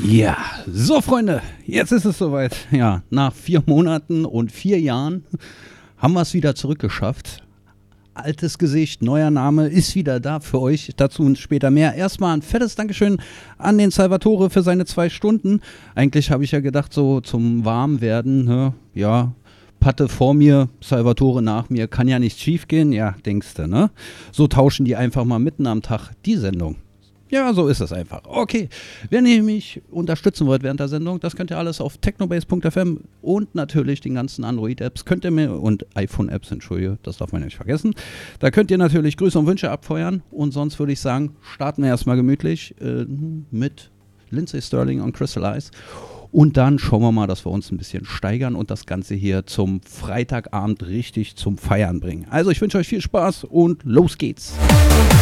Ja, so Freunde, jetzt ist es soweit. Ja, nach 4 Monaten und 4 Jahren haben wir es wieder zurückgeschafft. Altes Gesicht, neuer Name ist wieder da für euch. Dazu und später mehr. Erstmal ein fettes Dankeschön an den Salvatore für seine 2 Stunden. Eigentlich habe ich ja gedacht, so zum Warmwerden, ne? Ja, Patte vor mir, Salvatore nach mir, kann ja nichts schief gehen. Ja, denkste, ne? So tauschen die einfach mal mitten am Tag die Sendung. Ja, so ist es einfach. Okay, wenn ihr mich unterstützen wollt während der Sendung, das könnt ihr alles auf technobase.fm und natürlich den ganzen Android-Apps könnt ihr mir und iPhone-Apps, entschuldige, das darf man nicht vergessen. Da könnt ihr natürlich Grüße und Wünsche abfeuern und sonst würde ich sagen, starten wir erstmal gemütlich mit Lindsey Stirling und Crystallize und dann schauen wir mal, dass wir uns ein bisschen steigern und das Ganze hier zum Freitagabend richtig zum Feiern bringen. Also ich wünsche euch viel Spaß und los geht's.